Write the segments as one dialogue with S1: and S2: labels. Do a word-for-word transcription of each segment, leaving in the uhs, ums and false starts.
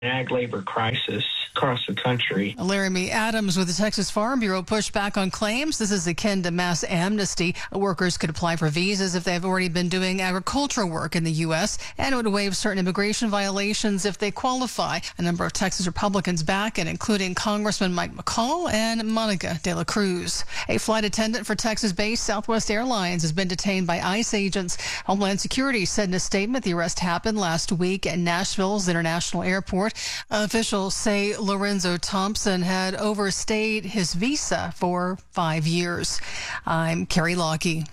S1: ag labor crisis across the country.
S2: Laramie Adams with the Texas Farm Bureau pushed back on claims this is akin to mass amnesty. Workers could apply for visas if they've already been doing agricultural work in the U S and would waive certain immigration violations if they qualify. A number of Texas Republicans back it, including Congressman Mike McCall and Monica De La Cruz. A flight attendant for Texas-based Southwest Airlines has been detained by ICE agents. Homeland Security said in a statement the arrest happened last week at Nashville's International Airport. Officials say Lorenzo Thompson had overstayed his visa for five years. I'm Carrie Lockie.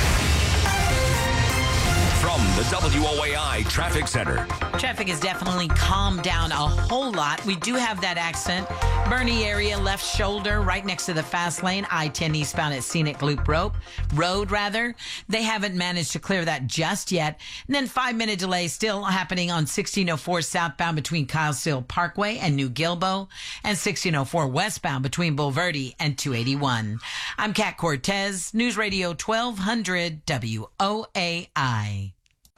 S3: From the W O A I Traffic Center.
S4: Traffic has definitely calmed down a whole lot. We do have that accident. Bernie area, left shoulder, right next to the fast lane. I ten eastbound at Scenic Loop Road. Road, rather. They haven't managed to clear that just yet. And then five-minute delay still happening on sixteen oh four southbound between Kylesville Parkway and New Gilbo, and sixteen oh four westbound between Bulverde and two eighty-one. I'm Kat Cortez, News Radio twelve hundred W O A I.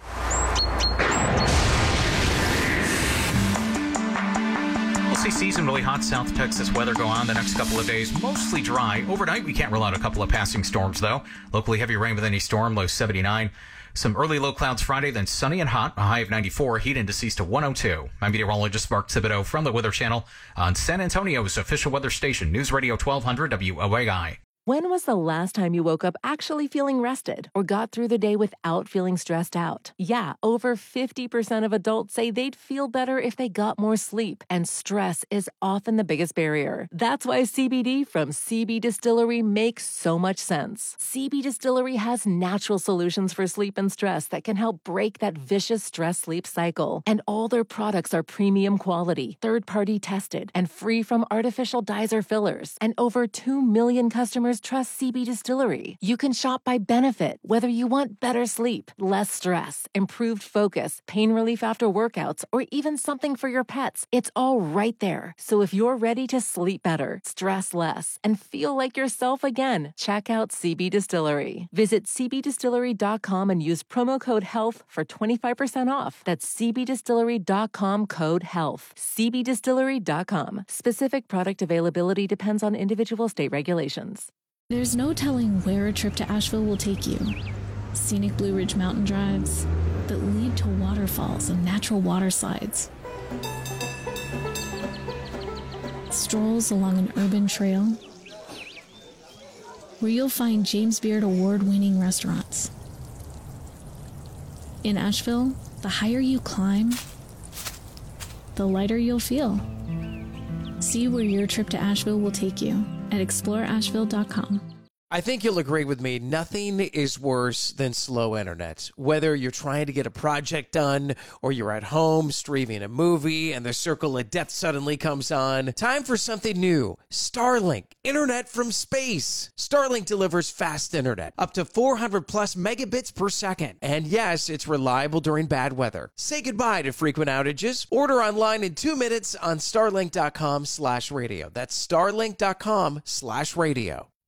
S5: We'll see seasonally hot South Texas weather go on the next couple of days. Mostly dry. Overnight, we can't rule out a couple of passing storms, though. Locally heavy rain with any storm, low seventy-nine. Some early low clouds Friday, then sunny and hot, a high of ninety-four, heat indices to one oh two. I'm meteorologist Mark Thibodeau from the Weather Channel on San Antonio's official weather station, News Radio twelve hundred W O A I.
S6: When was the last time you woke up actually feeling rested or got through the day without feeling stressed out? Yeah, over fifty percent of adults say they'd feel better if they got more sleep, and stress is often the biggest barrier. That's why C B D from C B Distillery makes so much sense. C B Distillery has natural solutions for sleep and stress that can help break that vicious stress-sleep cycle. And all their products are premium quality, third-party tested, and free from artificial dyes or fillers. And over two million customers trust C B Distillery. You can shop by benefit, whether you want better sleep, less stress, improved focus, pain relief after workouts, or even something for your pets. It's all right there. So if you're ready to sleep better, stress less, and feel like yourself again, check out C B Distillery. Visit c b distillery dot com and use promo code HEALTH for twenty-five percent off. That's c b distillery dot com code HEALTH. c b distillery dot com. Specific product availability depends on individual state regulations.
S7: There's no telling where a trip to Asheville will take you. Scenic Blue Ridge mountain drives that lead to waterfalls and natural water slides. Strolls along an urban trail where you'll find James Beard award-winning restaurants. In Asheville, the higher you climb, the lighter you'll feel. See where your trip to Asheville will take you at explore asheville dot com.
S8: I think you'll agree with me, nothing is worse than slow internet. Whether you're trying to get a project done or you're at home streaming a movie and the circle of death suddenly comes on, time for something new. Starlink, internet from space. Starlink delivers fast internet, up to four hundred plus megabits per second. And yes, it's reliable during bad weather. Say goodbye to frequent outages. Order online in two minutes on starlink dot com slash radio. That's starlink dot com slash radio.